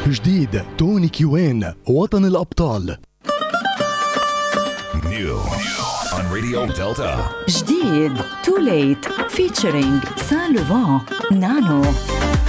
جديد توني كيوين وطن الأبطال. New on Radio Delta. جديد Too Late featuring Saint Laurent Nano.